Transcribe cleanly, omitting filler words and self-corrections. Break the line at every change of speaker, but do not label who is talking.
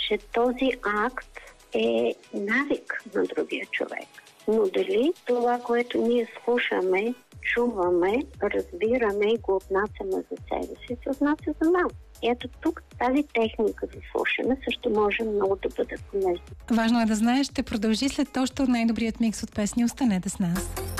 че този акт е навик на другия човек. Но дали това, което ние слушаме, чуваме, разбираме и го отнасяме за себе си, се отнася за нас. Ето тук тази техника за слушане също може много да бъде полезна.
Важно е да знаеш, ще продължи след още от най-добрият микс от песни. Останете с нас.